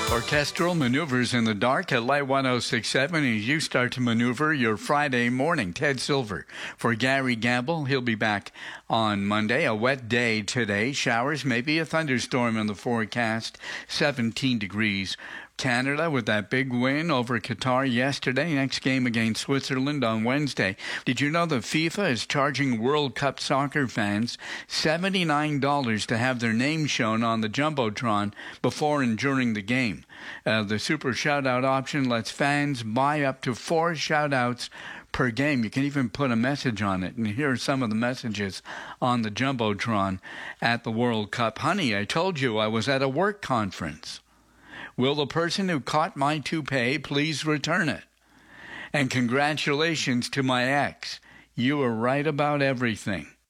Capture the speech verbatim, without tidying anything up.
Orchestral maneuvers in the dark at Light one oh six point seven as you start to maneuver your Friday morning. Ted Silver for Gary Gamble. He'll be back on Monday. A wet day today. Showers, maybe a thunderstorm in the forecast. seventeen degrees. Canada with that big win over Qatar yesterday. Next game against Switzerland on Wednesday. Did you know that FIFA is charging World Cup soccer fans seventy-nine dollars to have their name shown on the Jumbotron before and during the game? Uh, the Super Shoutout option lets fans buy up to four shoutouts per game. You can even put a message on it. And here are some of the messages on the Jumbotron at the World Cup. Honey, I told you I was at a work conference. Will the person who caught my toupee please return it? And congratulations to my ex. You were right about everything.